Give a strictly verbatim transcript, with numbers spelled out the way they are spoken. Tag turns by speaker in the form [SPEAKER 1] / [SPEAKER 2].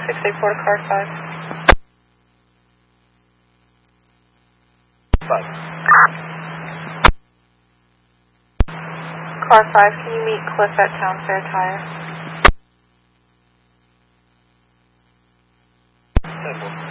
[SPEAKER 1] six eight four to car five.
[SPEAKER 2] Five.
[SPEAKER 1] Car five, can you meet Cliff at Town Fair Tire?
[SPEAKER 2] ten four.